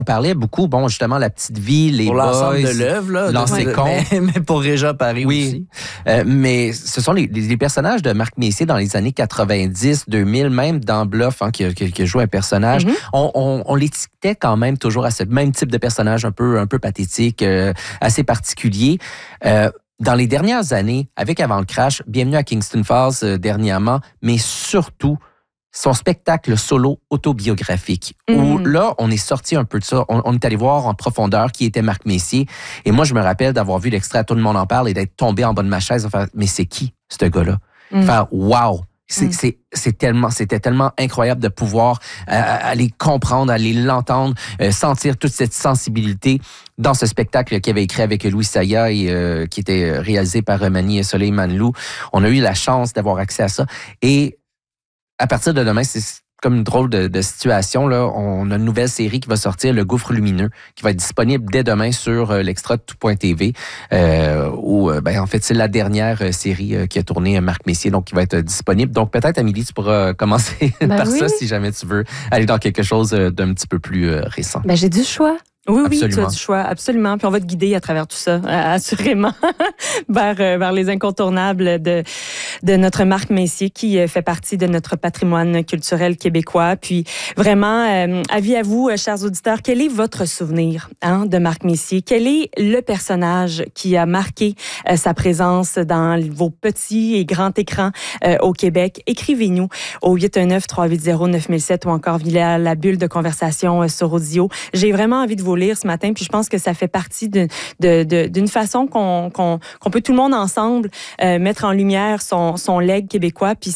On parlait beaucoup, bon, justement, La Petite Vie, Les pour Boys. Pour l'ensemble de l'œuvre, là. Lancer con. Mais pour Réja Paris aussi. Mais ce sont les personnages de Marc Messier dans les années 90, 2000, même dans Bluff, hein, qui joue un personnage. On l'étiquetait quand même toujours à ce même type de personnage un peu pathétique, assez particulier. Dans les dernières années, avec Avant le crash, Bienvenue à Kingston Falls dernièrement, mais surtout son spectacle solo autobiographique, où là, on est sorti un peu de ça. On est allé voir en profondeur qui était Marc Messier. Et moi, je me rappelle d'avoir vu l'extrait, tout le monde en parle, et d'être tombé en bas de ma chaise. Enfin, mais c'est qui, ce gars-là? Enfin, wow! C'était tellement incroyable de pouvoir aller comprendre, aller l'entendre, sentir toute cette sensibilité dans ce spectacle qu'il avait écrit avec Louis Saya et qui était réalisé par Mani Soleil Manlou. On a eu la chance d'avoir accès à ça. Et à partir de demain, c'est comme une drôle de situation. Là. On a une nouvelle série qui va sortir, Le Gouffre lumineux, qui va être disponible dès demain sur l'extra de tout.tv, où, en fait, c'est la dernière série qui a tourné Marc Messier, donc qui va être disponible. Donc, peut-être, Amélie, tu pourras commencer par ça, si jamais tu veux aller dans quelque chose d'un petit peu plus récent. J'ai du choix. Oui, absolument. Tu as du choix, absolument. Puis on va te guider à travers tout ça, assurément, vers les incontournables de notre Marc Messier qui fait partie de notre patrimoine culturel québécois. Puis vraiment, avis à vous, chers auditeurs, quel est votre souvenir de Marc Messier? Quel est le personnage qui a marqué sa présence dans vos petits et grands écrans au Québec? Écrivez-nous au 819-380-9007 ou encore via la bulle de conversation sur audio. J'ai vraiment envie de vous lire ce matin, puis je pense que ça fait partie d'une façon qu'on peut tout le monde ensemble mettre en lumière son legs québécois, puis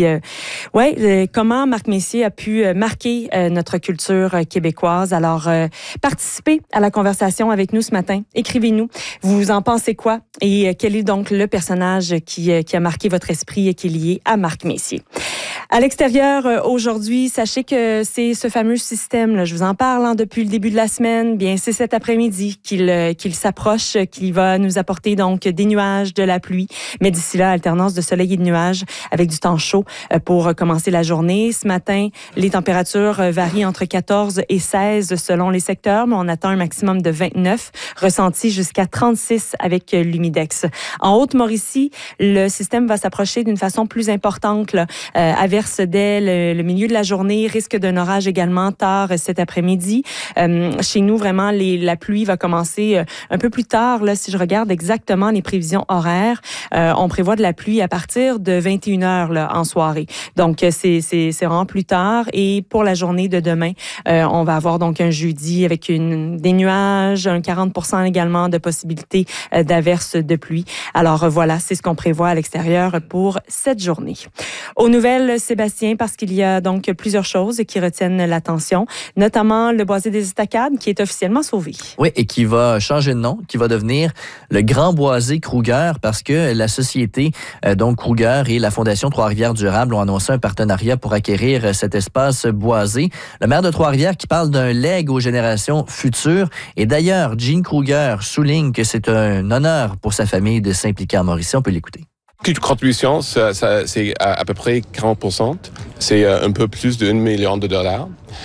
comment Marc Messier a pu marquer notre culture québécoise. Alors, participez à la conversation avec nous ce matin. Écrivez-nous. Vous en pensez quoi? Et quel est donc le personnage qui a marqué votre esprit et qui est lié à Marc Messier? À l'extérieur, aujourd'hui, sachez que c'est ce fameux système, là, je vous en parle depuis le début de la semaine, bien c'est cet après-midi qu'il s'approche, qu'il va nous apporter donc des nuages, de la pluie, mais d'ici là, alternance de soleil et de nuages avec du temps chaud pour commencer la journée. Ce matin, les températures varient entre 14 et 16 selon les secteurs, mais on attend un maximum de 29, ressenti jusqu'à 36 avec l'humidex. En Haute-Mauricie, le système va s'approcher d'une façon plus importante, là, averse dès le milieu de la journée, risque d'un orage également tard cet après-midi. Chez nous, vraiment, la pluie va commencer un peu plus tard. Là, si je regarde exactement les prévisions horaires, on prévoit de la pluie à partir de 21h là, en soirée. Donc, c'est vraiment plus tard. Et pour la journée de demain, on va avoir donc un jeudi avec des nuages, un 40% également de possibilité d'averses de pluie. Alors voilà, c'est ce qu'on prévoit à l'extérieur pour cette journée. Aux nouvelles, Sébastien, parce qu'il y a donc plusieurs choses qui retiennent l'attention, notamment le boisé des Estacades qui est officiellement sauvé. Oui, et qui va changer de nom, qui va devenir le Grand Boisé Kruger, parce que la société donc Kruger et la Fondation Trois-Rivières Durable ont annoncé un partenariat pour acquérir cet espace boisé. Le maire de Trois-Rivières qui parle d'un legs aux générations futures. Et d'ailleurs, Gene Kruger souligne que c'est un honneur pour sa famille de s'impliquer en Mauricie. On peut l'écouter. Toute contribution, c'est à peu près 40%. C'est un peu plus d'1 million de dollars.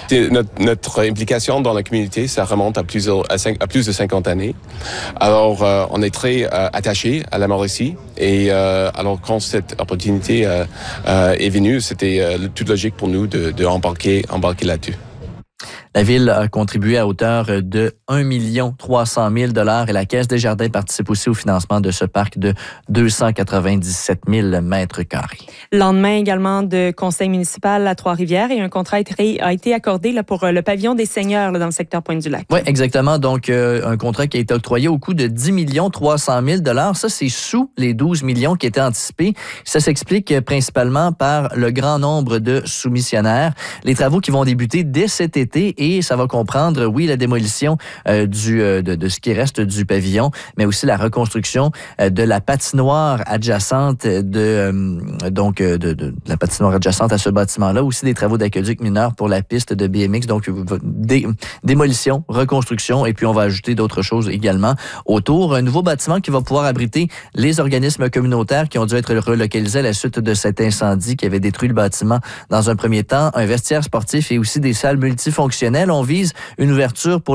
Notre implication dans la communauté, ça remonte à plus de 50 années. Alors, on est très attachés à la Mauricie. Et alors, quand cette opportunité est venue, c'était toute logique pour nous de embarquer là-dessus. La Ville a contribué à hauteur de 1 300 000 $ et la Caisse des Jardins participe aussi au financement de ce parc de 297 000 mètres carrés. Lendemain également de conseil municipal à Trois-Rivières et un contrat a été accordé là, pour le pavillon des seigneurs là, dans le secteur Pointe-du-Lac. Oui, exactement. Donc, un contrat qui a été octroyé au coût de 10 300 000 $. Ça, c'est sous les 12 millions qui étaient anticipés. Ça s'explique principalement par le grand nombre de soumissionnaires. Les travaux qui vont débuter dès cet été et ça va comprendre, oui, la démolition de ce qui reste du pavillon, mais aussi la reconstruction de la patinoire adjacente la patinoire adjacente à ce bâtiment-là, aussi des travaux d'aqueduc mineur pour la piste de BMX, donc démolition, reconstruction, et puis on va ajouter d'autres choses également autour. Un nouveau bâtiment qui va pouvoir abriter les organismes communautaires qui ont dû être relocalisés à la suite de cet incendie qui avait détruit le bâtiment dans un premier temps, un vestiaire sportif et aussi des salles multifonctionnelles. traditionnelle. On vise une ouverture pour